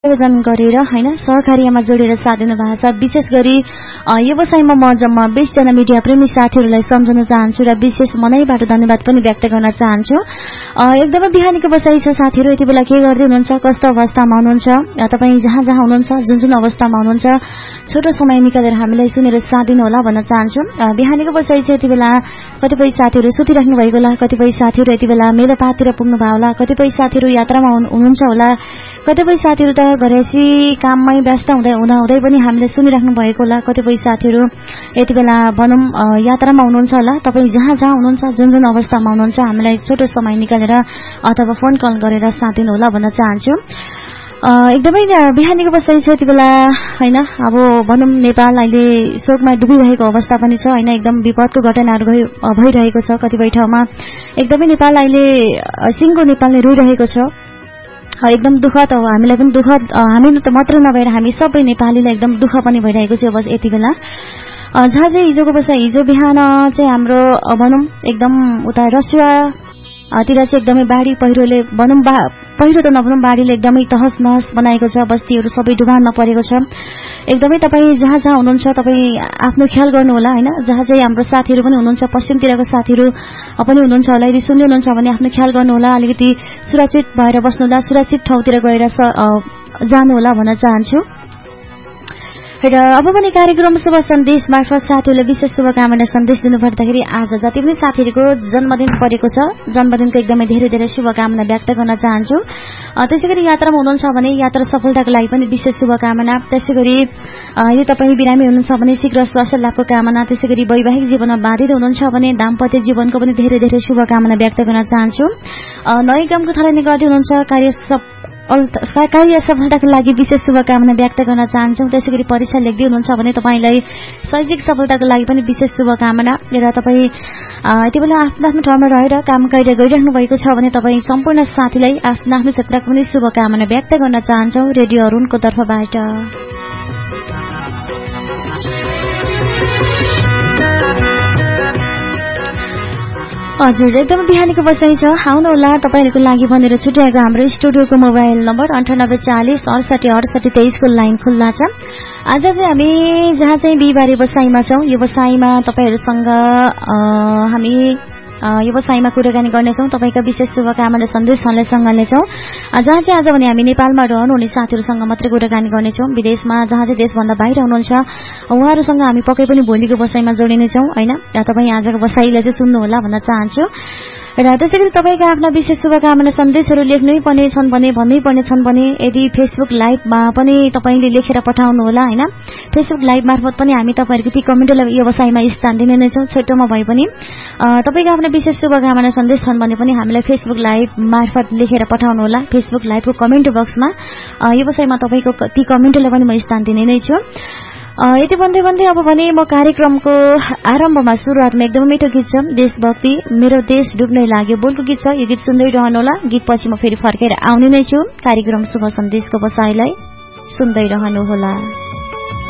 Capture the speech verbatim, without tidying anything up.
आयोजन गरेर हैन सहकार्यमा जोडेर साथ दिनु भएको छ। विशेष गरी व्यवसायमा म जम्मा बीस जना मिडिया प्रेमी साथीहरूलाई सम्झन चाहन्छु र विशेष मनैबाट धन्यवाद पनि व्यक्त गर्न चाहन्छु। एकदमै बिहानीको बसाइ छ साथीहरू, यति बेला के गर्दै हुनुहुन्छ, कस्तो अवस्थामा हुनुहुन्छ, तपाईँ जहाँ जहाँ हुनुहुन्छ, जुन जुन अवस्थामा हुनुहुन्छ, छोटो समय निकालेर हामीलाई सुनेर साथ दिनु होला भन्न चाहन्छु। बिहानीको बसाइ छ यति बेला कतिपय साथीहरू सुतिराख्नु भएको होला, कतिपय साथीहरू यति बेला मेलोपाततिर पुग्नु भयो होला, कतिपय साथीहरू यात्रामा हुनुहुन्छ होला, कतिपय साथीहरू त घरेसी काममै व्यस्त हुँदै हुँदा हुँदै पनि हामीले सुनिराख्नु भएको होला, कतिपय साथीहरू यति बेला भनौँ यात्रामा हुनुहुन्छ होला। तपाईँ जहाँ जहाँ हुनुहुन्छ, जुन जुन अवस्थामा हुनुहुन्छ, हामीलाई छोटो समय निकालेर अथवा फोन कल गरेर साथ दिनु होला भन्न चाहन्छु। एकदमै बिहानीको बसाइ छ यति बेला हैन। अब भनौँ नेपाल अहिले शोकमा डुबिरहेको अवस्था पनि छ हैन, एकदम विपदको घटनाहरू भइरहेको छ कतिपय ठाउँमा। एकदमै नेपाल अहिले सिङ्गो नेपालले रोइरहेको छ, एकदम दुःखद हो। हामीलाई पनि दुःखद, हामी मात्र नभएर हामी सबै नेपालीलाई एकदम दुःख पनि भइरहेको छ बस यति बेला। जहाँ चाहिँ हिजोको बसाइ हिजो बिहान चाहिँ हाम्रो भनौँ एकदम उता रसिया तिर चाहिँ एकदमै बाढी पहिरोले भनौँ बा पहिरो त नभनौँ बाढीले एकदमै तहस नहस बनाएको छ, बस्तीहरू सबै डुबानमा परेको छ। एकदमै तपाईँ जहाँ जहाँ हुनुहुन्छ तपाईँ आफ्नो ख्याल गर्नु होला हैन। जहाँ चाहिँ हाम्रो साथीहरू पनि हुनुहुन्छ, पश्चिमतिरको साथीहरू पनि हुनुहुन्छ होला, यदि सुन्दै हुनुहुन्छ भने आफ्नो ख्याल गर्नु होला, अलिकति सुरक्षित भएर बस्नु होला, सुरक्षित ठाउँतिर गएर जानु होला भन्न चाहन्छु। र अब पनि कार्यक्रम शुभ सन्देश मार्फत साथीहरूले विशेष शुभकामना सन्देश दिनुपर्दाखेरि आज जति पनि साथीहरूको जन्मदिन परेको छ, जन्मदिनको एकदमै धेरै धेरै शुभकामना व्यक्त गर्न चाहन्छु। त्यसै गरी यात्रामा हुनुहुन्छ भने यात्रा सफलताको लागि पनि विशेष शुभकामना। त्यसै गरी यदि तपाईँ बिरामी हुनुहुन्छ भने शीघ्र स्वास्थ्य लाभको कामना। त्यसै गरी वैवाहिक जीवनमा बाधित हुनुहुन्छ भने दाम्पत्य जीवनको पनि धेरै धेरै शुभकामना व्यक्त गर्न चाहन्छु। नयाँ कामको थालनी गर्दै हुनुहुन्छ, कार्य कार्य सफलताको लागि विशेष शुभकामना व्यक्त गर्न चाहन्छौँ। त्यसै गरी परीक्षा लेख्दै हुनुहुन्छ भने तपाईँलाई शैक्षिक सफलताको लागि पनि विशेष शुभकामना। र तपाईँ यति बेला आफ्नो आफ्नो ठाउँमा रहेर काम कार्य गरिराख्नु भएको छ भने तपाईँ सम्पूर्ण साथीलाई आफ्नो आफ्नो क्षेत्रको पनि शुभकामना व्यक्त गर्न चाहन्छौँ रेडियो अरुणको तर्फबाट। हजुर एकदम बिहानीको बसाइ छ, आउनुहोला तपाईँहरूको लागि भनेर छुट्याएको हाम्रो स्टुडियोको मोबाइल नम्बर अन्ठानब्बे चालिस अडसठी अडसठी तेइसको लाइन खुल्ला छ। आज चाहिँ हामी जहाँ चाहिँ बिहिबारे बसाइमा छौँ, यो बसाइमा तपाईँहरूसँग हामी यो बसाइमा कुराकानी गर्नेछौँ, तपाईँका विशेष शुभकामना सन्देशहरूलाई सँगनेछौँ। जहाँ चाहिँ आज भने हामी नेपालमा रहनुहुने साथीहरूसँग मात्रै कुराकानी गर्नेछौँ। विदेशमा जहाँ चाहिँ देशभन्दा बाहिर हुनुहुन्छ उहाँहरूसँग हामी पक्कै पनि भोलिको बसाइमा जोडिनेछौँ हैन। तपाईँ आजको बसाइलाई चाहिँ सुन्नुहोला भन्न चाहन्छु। र त्यसै गरी तपाईँका आफ्ना विशेष शुभकामना सन्देशहरू लेख्नै पर्ने छन् भने भन्नै पर्ने छन् भने यदि फेसबुक लाइभमा पनि तपाईँले लेखेर पठाउनुहोला हैन। फेसबुक लाइभ मार्फत पनि हामी तपाईँहरूको ती कमेन्टलाई व्यवसायमा स्थान दिने नै छौँ। छोटोमा भए पनि तपाईँका आफ्ना विशेष शुभकामना सन्देश छन् भने पनि हामीलाई फेसबुक लाइभ मार्फत लेखेर पठाउनुहोला। फेसबुक लाइभको कमेन्ट बक्समा व्यवसायमा तपाईँको ती कमेन्टलाई पनि म स्थान दिने नै छु। यति भन्दै भन्दै अब भने म कार्यक्रमको आरम्भमा सुरुवातमा एकदमै मिठो गीत छ, देशभक्ति मेरो देश डुब्नै लाग्यो बोलको गीत छ। यो गीत सुन्दै रहनुहोला, गीतपछि म फेरि फर्केर आउने नै छु। कार्यक्रम शुभ सन्देशको बसाइलाई सुन्दै रहनुहोला।